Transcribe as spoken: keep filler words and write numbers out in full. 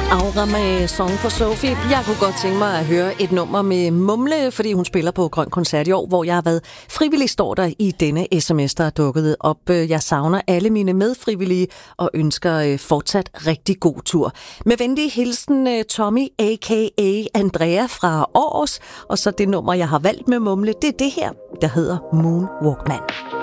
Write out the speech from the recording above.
Aura med Song for Sophie. Jeg kunne godt tænke mig at høre et nummer med Mumle, fordi hun spiller på Grøn Koncert i år, hvor jeg har været frivillig, står der i denne sms, der er dukket op. Jeg savner alle mine medfrivillige og ønsker fortsat rigtig god tur. Med venlig hilsen Tommy, a k a. Andrea fra Aarhus. Og så det nummer, jeg har valgt med Mumle, det er det her, der hedder Moonwalkman.